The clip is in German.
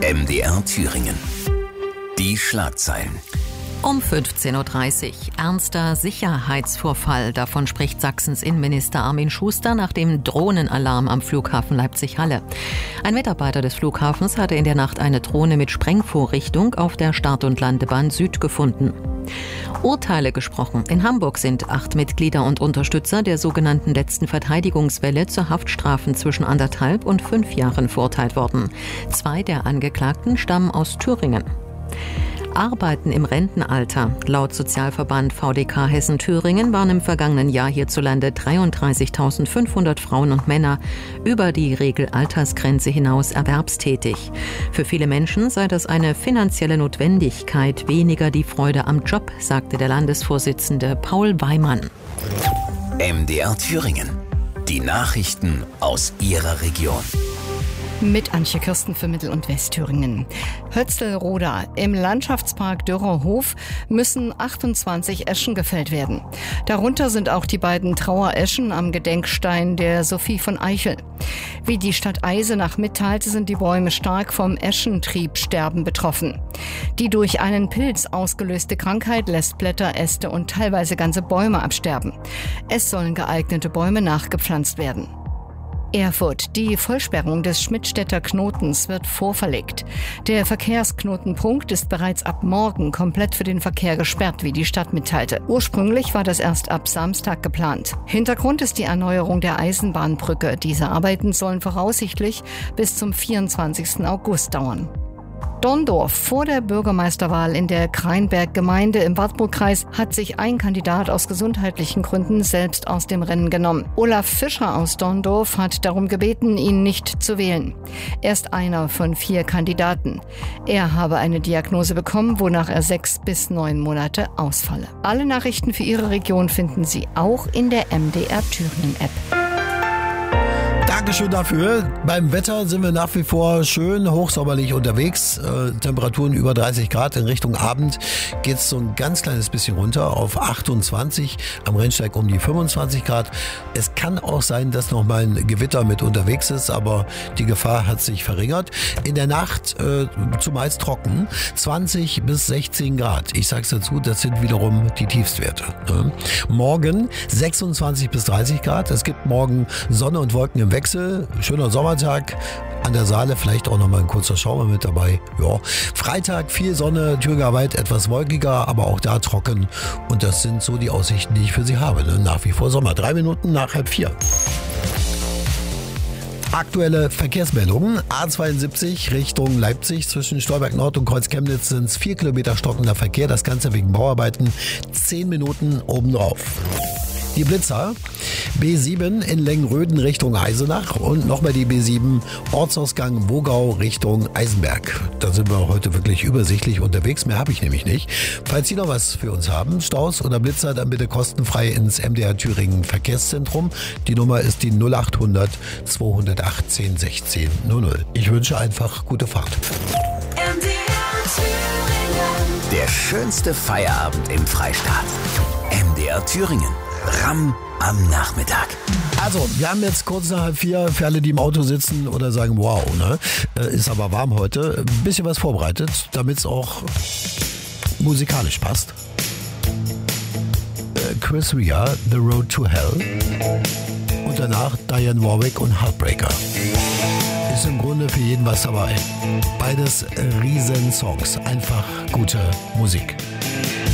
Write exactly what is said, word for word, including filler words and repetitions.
M D R Thüringen. Die Schlagzeilen. Um fünfzehn Uhr dreißig. Ernster Sicherheitsvorfall. Davon spricht Sachsens Innenminister Armin Schuster nach dem Drohnenalarm am Flughafen Leipzig-Halle. Ein Mitarbeiter des Flughafens hatte in der Nacht eine Drohne mit Sprengvorrichtung auf der Start- und Landebahn Süd gefunden. Urteile gesprochen. In Hamburg sind acht Mitglieder und Unterstützer der sogenannten letzten Verteidigungswelle zu Haftstrafen zwischen anderthalb und fünf Jahren verurteilt worden. Zwei der Angeklagten stammen aus Thüringen. Arbeiten im Rentenalter. Laut Sozialverband V D K Hessen-Thüringen waren im vergangenen Jahr hierzulande dreiunddreißigtausendfünfhundert Frauen und Männer über die Regelaltersgrenze hinaus erwerbstätig. Für viele Menschen sei das eine finanzielle Notwendigkeit, weniger die Freude am Job, sagte der Landesvorsitzende Paul Weimann. M D R Thüringen. Die Nachrichten aus Ihrer Region. Mit Antje Kirsten für Mittel- und Westthüringen. Hötzlroda. Im Landschaftspark Dürrer Hof müssen achtundzwanzig Eschen gefällt werden. Darunter sind auch die beiden Trauereschen am Gedenkstein der Sophie von Eichel. Wie die Stadt Eisenach mitteilte, sind die Bäume stark vom Eschentriebsterben betroffen. Die durch einen Pilz ausgelöste Krankheit lässt Blätter, Äste und teilweise ganze Bäume absterben. Es sollen geeignete Bäume nachgepflanzt werden. Erfurt. Die Vollsperrung des Schmidtstädter Knotens wird vorverlegt. Der Verkehrsknotenpunkt ist bereits ab morgen komplett für den Verkehr gesperrt, wie die Stadt mitteilte. Ursprünglich war das erst ab Samstag geplant. Hintergrund ist die Erneuerung der Eisenbahnbrücke. Diese Arbeiten sollen voraussichtlich bis zum vierundzwanzigsten August dauern. Donndorf. Vor der Bürgermeisterwahl in der Kreinberg-Gemeinde im Wartburgkreis hat sich ein Kandidat aus gesundheitlichen Gründen selbst aus dem Rennen genommen. Olaf Fischer aus Donndorf hat darum gebeten, ihn nicht zu wählen. Er ist einer von vier Kandidaten. Er habe eine Diagnose bekommen, wonach er sechs bis neun Monate ausfalle. Alle Nachrichten für Ihre Region finden Sie auch in der M D R Thüringen-App. Dankeschön dafür. Beim Wetter sind wir nach wie vor schön hochsommerlich unterwegs. Äh, Temperaturen über dreißig Grad. In Richtung Abend geht es so ein ganz kleines bisschen runter auf achtundzwanzig. Am Rennsteig um die fünfundzwanzig Grad. Es kann auch sein, dass noch mal ein Gewitter mit unterwegs ist, aber die Gefahr hat sich verringert. In der Nacht äh, zumeist trocken. zwanzig bis sechzehn Grad. Ich sag's dazu, das sind wiederum die Tiefstwerte. Ne? Morgen sechsundzwanzig bis dreißig Grad. Es gibt morgen Sonne und Wolken im Wechsel. Schöner Sommertag. An der Saale vielleicht auch noch mal ein kurzer Schauer mit dabei. Ja. Freitag viel Sonne, Thüringer Wald etwas wolkiger, aber auch da trocken. Und das sind so die Aussichten, die ich für Sie habe. Ne? Nach wie vor Sommer. Drei Minuten nach halb vier. Aktuelle Verkehrsmeldungen. A zweiundsiebzig Richtung Leipzig zwischen Stolberg Nord und Kreuz Chemnitz sind es vier Kilometer stockender Verkehr. Das Ganze wegen Bauarbeiten. Zehn Minuten obendrauf. Die Blitzer, B sieben in Lengröden Richtung Eisenach und nochmal die B sieben Ortsausgang Wogau Richtung Eisenberg. Da sind wir heute wirklich übersichtlich unterwegs, mehr habe ich nämlich nicht. Falls Sie noch was für uns haben, Staus oder Blitzer, dann bitte kostenfrei ins M D R Thüringen Verkehrszentrum. Die Nummer ist die null achthundert zweihundertachtzehn sechzehn null null. Ich wünsche einfach gute Fahrt. M D R Thüringen. Der schönste Feierabend im Freistaat. M D R Thüringen. Ramm am Nachmittag. Also, wir haben jetzt kurz nach halb vier für alle, die im Auto sitzen oder sagen, wow, ne? Ist aber warm heute. Ein bisschen was vorbereitet, damit es auch musikalisch passt. Chris Rea, The Road to Hell. Und danach Diane Warwick und Heartbreaker. Ist im Grunde für jeden was dabei. Beides Riesensongs. Einfach gute Musik.